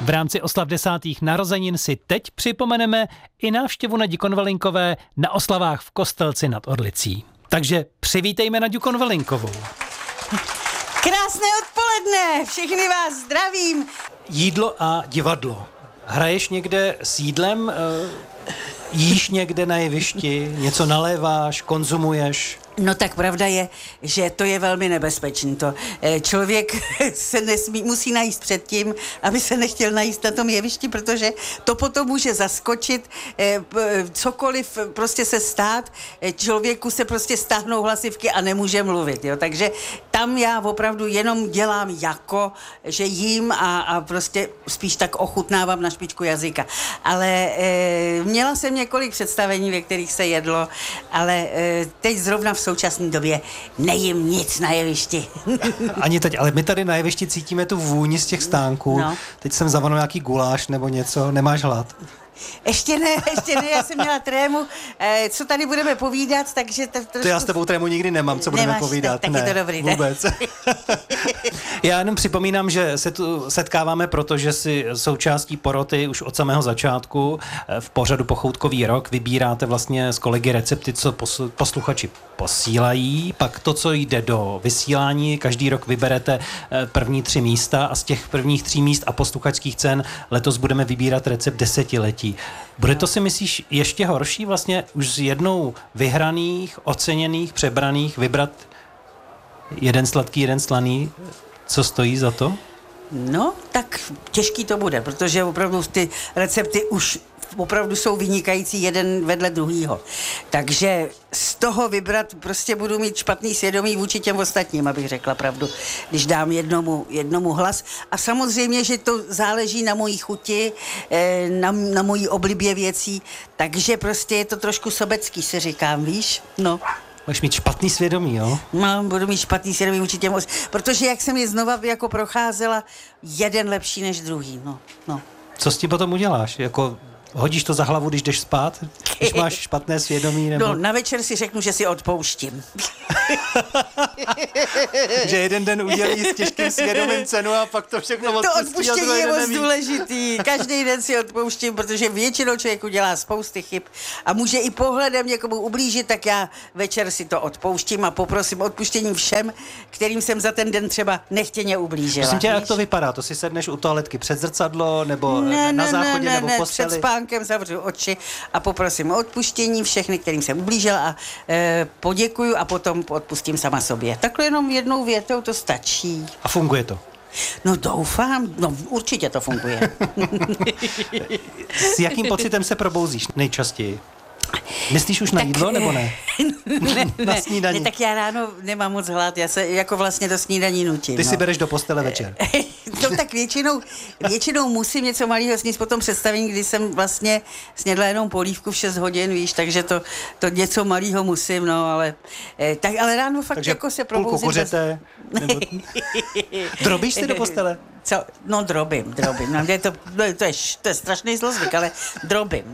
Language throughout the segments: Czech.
V rámci oslav 10. narozenin si teď připomeneme i návštěvu Nadi Konvalinkové na oslavách v Kostelci nad Orlicí. Takže přivítejme Naďu Konvalinkovou. Krásné odpoledne, všechny vás zdravím. Jídlo a divadlo. Hraješ někde s jídlem? Jíš někde na jevišti? Něco naléváš? Konzumuješ? No tak pravda je, že to je velmi nebezpečný. To člověk se musí najíst předtím, aby se nechtěl najíst na tom jevišti, protože to potom může zaskočit, cokoliv prostě se stát, člověku se prostě stáhnou hlasivky a nemůže mluvit. Jo? Takže tam já opravdu jenom dělám jako, že jím a prostě spíš tak ochutnávám na špičku jazyka. Ale měla jsem několik představení, ve kterých se jedlo, ale teď zrovna v současné době nejím nic na jevišti. Ani teď, ale my tady na jevišti cítíme tu vůni z těch stánků. No. Teď jsem zavanul nějaký guláš nebo něco, nemáš hlad? Ještě ne, já jsem měla trému, co tady budeme povídat, takže... To já s tebou trému nikdy nemám, co budeme povídat. Tak ne, je to dobrý, vůbec. Já jenom připomínám, že se tu setkáváme, protože si součástí poroty už od samého začátku v pořadu Pochoutkový rok vybíráte vlastně s kolegy recepty, co posluchači posílají, pak to, co jde do vysílání, každý rok vyberete první 3 místa a z těch prvních 3 míst a posluchačských cen letos budeme vybírat recept 10letí. Bude to, si myslíš, ještě horší vlastně už z jednou vyhraných, oceněných, přebraných vybrat jeden sladký, jeden slaný? Co stojí za to? No, tak těžký to bude, protože opravdu ty recepty už opravdu jsou vynikající jeden vedle druhýho. Takže z toho vybrat prostě budu mít špatný svědomí vůči těm ostatním, abych řekla pravdu, když dám jednomu hlas. A samozřejmě, že to záleží na mojí chuti, na mojí oblibě věcí, takže prostě je to trošku sobecký, si říkám, víš? No. Budeš mít špatný svědomí, jo? No, budu mít špatný svědomí vůči těm, protože jak jsem je znova jako procházela, jeden lepší než druhý, no. Co s tím potom uděláš? Jako hodíš to za hlavu, když jdeš spát? Když máš špatné svědomí? Nebo... No, na večer si řeknu, že si odpouštím. Že jeden den udělí s těžkým svědomím cenu a pak to všechno odpustí. To odpuštění je moc důležitý. Každý den si odpouštím, protože většinou člověk udělá spousty chyb a může i pohledem někomu ublížit, tak já večer si to odpouštím a poprosím odpuštění všem, kterým jsem za ten den třeba nechtěně ublížila. Prosím tě, jak to vypadá? To si sedneš u toaletky před zrcadlo nebo na záchodě nebo posteli? Před spánkem zavřu oči a poprosím o odpuštění všechny, kterým jsem ublížila a poděkuju a potom odpustím sama sobě. Takhle jenom jednou větou to stačí. A funguje to? No doufám, no určitě to funguje. S jakým pocitem se probouzíš nejčastěji? Myslíš už na jídlo, nebo ne? Na snídaní. Ne, tak já ráno nemám moc hlad, já se jako vlastně do snídaní nutím. Ty si bereš do postele večer. No tak většinou musím něco malého sníst po tom představení, kdy jsem vlastně snědla jenom polívku v 6 hodin, víš, takže to něco malého musím, no, ale ráno fakt takže jako se probouzím. Půlku kuřete? Nebo... Drobíš si do postele? Co? No drobím. No, to je strašný zlozvyk, ale drobím.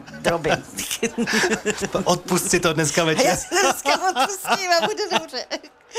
Odpust si to dneska večer. Já si dneska odpustím a bude dobře.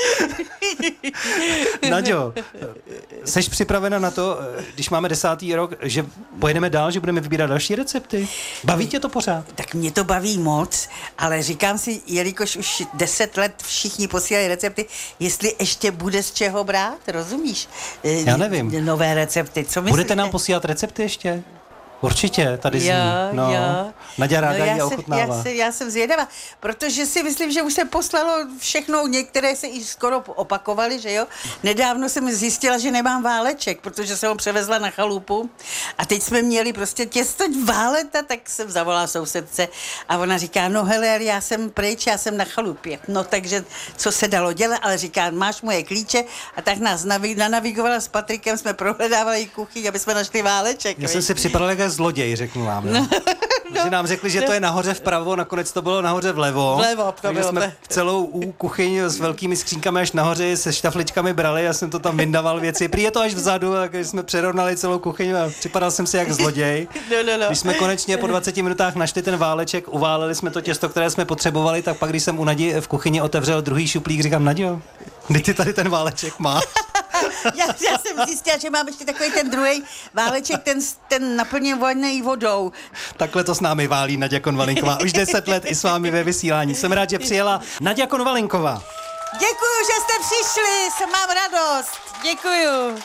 Naďo, seš připravena na to, když máme 10. rok, že pojedeme dál, že budeme vybírat další recepty? Baví tě to pořád? Tak mě to baví moc, ale říkám si, jelikož už 10 let všichni posílají recepty, jestli ještě bude z čeho brát, rozumíš? Já nevím. Nové recepty, co myslíte? Budete nám posílat recepty ještě? Určitě, tady zní. Jo. Naďa ráda ji ochutnává. Já jsem zvědavá, protože si myslím, že už se poslalo všechno, některé se i skoro opakovaly, že jo. Nedávno jsem zjistila, že nemám váleček, protože jsem ho převezla na chalupu a teď jsme měli prostě těsto váleta, tak jsem zavolala sousedce a ona říká, no hele, já jsem pryč, já jsem na chalupě. No takže, co se dalo dělat, ale říká, máš moje klíče a tak nás nanavigovala s Patrikem, jsme prohledávali kuchyň, aby jsme našli váleček. Já jsem si připadal jako zloděj, řeknu vám. No. Že nám řekli, že to je nahoře vpravo, nakonec to bylo nahoře vlevo. Takže jsme celou kuchyň s velkými skřínkami až nahoře se štafličkami brali, já jsem to tam vyndaval věci. Prý je to až vzadu, tak jsme přerovnali celou kuchyň a připadal jsem si jak zloděj. No. Když jsme konečně po 20 minutách našli ten váleček, uváleli jsme to těsto, které jsme potřebovali, tak pak když jsem u Nadi v kuchyni otevřel druhý šuplík, říkám, Naďo, kdy ty tady ten váleček máš? Já jsem zjistila, že mám ještě takový ten druhý váleček, ten naplněný vodou. Takhle to s námi válí Naďa Konvalinková. Už 10 let i s vámi ve vysílání. Jsem rád, že přijela Naďa Konvalinková. Děkuju, že jste přišli, mám radost. Děkuju.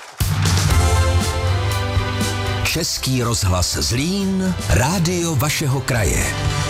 Český rozhlas Zlín, rádio vašeho kraje.